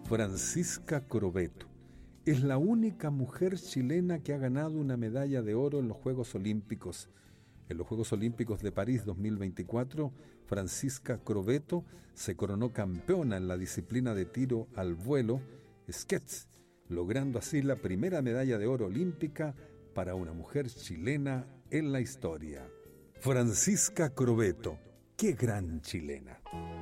Francisca Crovetto es la única mujer chilena que ha ganado una medalla de oro en los Juegos Olímpicos. En los Juegos Olímpicos de París 2024, Francisca Crovetto se coronó campeona en la disciplina de tiro al vuelo, skeet, logrando así la primera medalla de oro olímpica para una mujer chilena en la historia. Francisca Crovetto, qué gran chilena.